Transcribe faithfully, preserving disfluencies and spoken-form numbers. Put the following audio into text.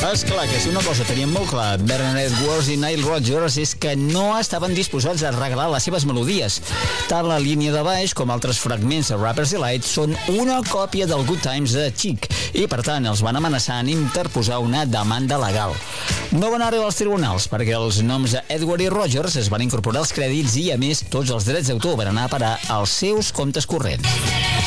Esclar que si una cosa tenien molt clar Bernard Edwards i Nile Rodgers és que no estaven disposats a regalar les seves melodies. Tant la línia de baix com altres fragments de Rapper's Delight són una còpia del Good Times de Chic i, per tant, els van amenaçar en interposar una demanda legal. No van arribar als tribunals perquè els noms d'Edward i Rodgers es van incorporar als crèdits i, a més, tots els drets d'autor van anar a parar als seus comptes corrents.